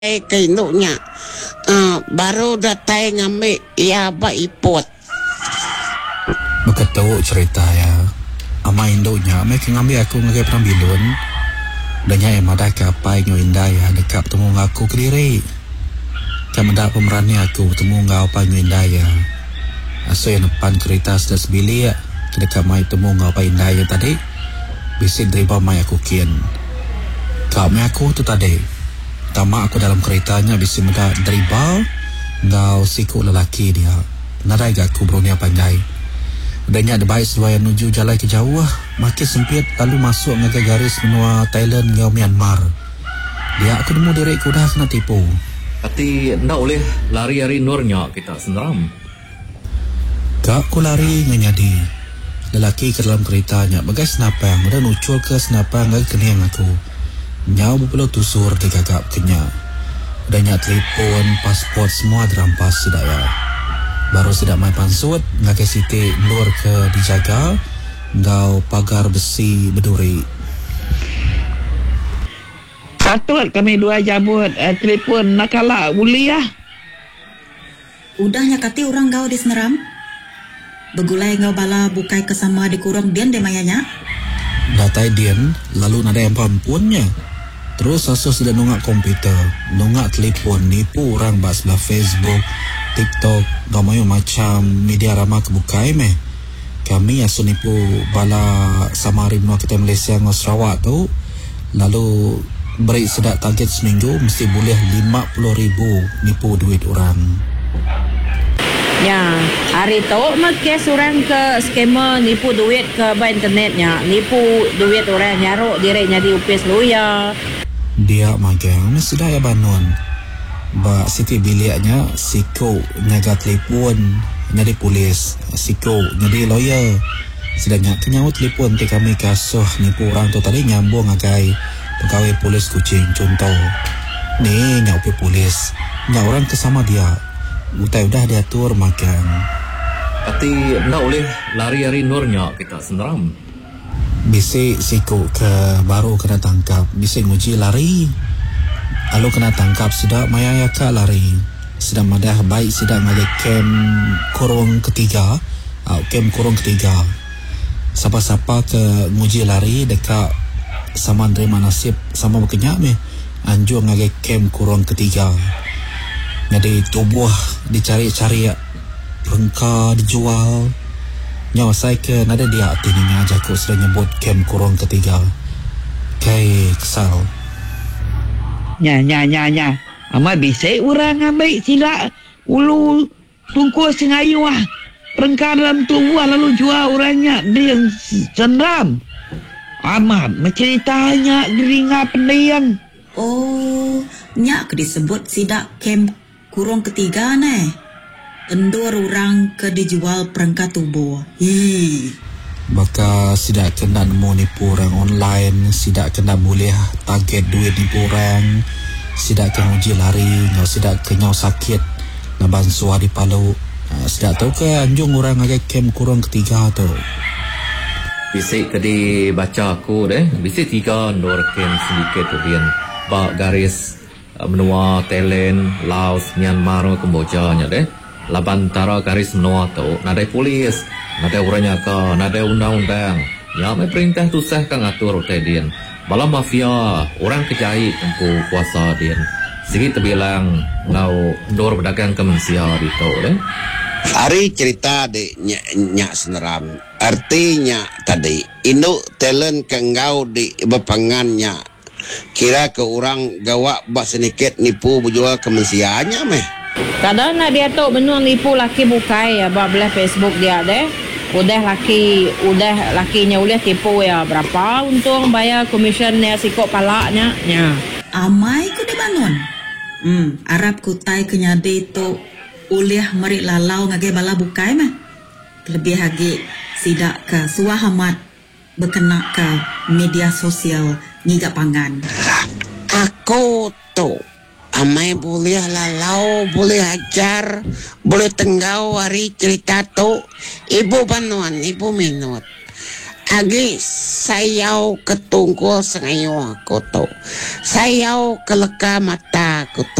kay nya baru datay ngambil ya ba ipot. Magkatawo cerita ya. Ama indo nya may kingambil aku ngagay prambilon. Danya yang madah kapay nyo inday ya dekap temu ngaku kediri. Kamanda pemerani aku temu ngau pa nyo inday ya. Aso yang depan kereta sudah sebili ya. Kedekap mai temu ngau pa inday ya tadi. Bisik driba mai aku kian. Kau mai aku tu tadi. Tama aku dalam keretanya bisa muda driba ngau siku lelaki dia. Nadai gak aku berunia pandai. Adanya ada baik seluai menuju jalan ke jauh makin sempit lalu masuk ngagai garis menua Thailand ngau Myanmar. Dia aku nemu diri aku dah kena tipu. Tapi ndak boleh lari-lari nurnya kita seneram. Kak aku lari nganyadi. Lelaki ke dalam keretanya bagai senapang dan ucul ke senapang ngagai kening aku. Nyau berpeluh tusur digagap kenya. Udahnya telefon, pasport semua dirampas sudah ya. Baru sudah main pansut, ngakai siti lur ke dijaga, ngau pagar besi berduri. Patut kami dua jabut telefon nakala uli ya. Udahnya kati orang ngau diseneram. Begulai ngau bala bukai kesama di kurang dian demayanya. Datai dian, lalu nada yang pampunnya. Terus aso sudah nungak komputer, nungak telefon, nipu orang bahas belah Facebook, TikTok, gamayo macam media ramah kebukai meh. Kami aso nipu bala samarin nuak kita Malaysia ngau Sarawak tu. Lalu beri sedak target seminggu mesti boleh 50,000 nipu duit orang. Ya, hari tu kes orang ke skema nipu duit ke internetnya, nipu duit orang nyaruk direk jadi upis lu ya. Dia magang sudah ya banun. Ba siti biliknya siko nyaga telefon nyari polis, siko nyari lawyer. Sedangnya kenyawut telefon te kami kasuh nipu orang tu tadi nyambung agai pegawai polis Kuching contoh. Ni nyaupi polis, nyau orang kesama dia. Utai udah diatur magang. Tapi ndak boleh lari-lari nurnya kita seneram. Bisik siku ke baru kena tangkap. Bisik nguji lari. Lalu kena tangkap sudah maya yaka lari. Sudah madah baik sudah ngagai kem kurung ketiga. Kem kurung ketiga. Siapa-siapa ke nguji lari dekat sama nerima nasib sama berkenyak meh. Anjur ngagai kem kurung ketiga. Jadi tubuh dicari-cari ya. Rengka dijual. Nyawa saya ke nada dia tininya aku sudah nyebut kem kurung ketiga. Kai kesal. Nya. Ama bisa orang ambil sila ulu tungku sengayu ah. Rengka dalam tubuh lalu jual orangnya dia yang senram. Ama menceritanya geringa pendiang. Oh, nyak disebut sidak kem kurung ketiga ne. Endur orang ke dijual perangkat tubuh. Maka sidak kena nemu nipu orang online, sidak kena boleh target duit nipu orang, sidak kena uji lari, ngau sidak kena sakit naban suah di palu. Sidak tahu ke anjung orang agak kem kurung ketiga tu. Bisik tadi baca aku deh, bisik 3 ndor kem sedikit tu dian. Bak garis menua Thailand, Laos, Myanmar, Kamboja nya deh. Labantara garis menua tu nadai polis, nadai orangnya ka, nadai undang-undang. Ya mai perintah tu sah kang atur tadian. Bala mafia orang kejai tempu kuasa dian. Sikit terbilang ngau ndor berdagang ke manusia di tu deh. Hari cerita de nyak seneram. Artinya tadi induk talent kengau di bepangannya. Kira ke orang gawak bak sedikit nipu berjual kemanusiaannya meh. Kadang nak dia tu benua nipu laki bukai ya belah Facebook dia deh. Udah lakinya boleh tipu ya berapa untung bayar komisen ya sikok palaknya nya. Amai ku di bangun. Arab kutai kenyade tu uliah merik lalau ngagai bala bukai mah. Lebih lagi sidak ke suah amat berkena ke media sosial ngigak pangan. Aku tu amai boleh lalau, boleh ajar, boleh tenggau hari cerita tu. Ibu banuan, ibu minut. Agi sayau ketungkul sengayo aku tu. Sayau keleka mata aku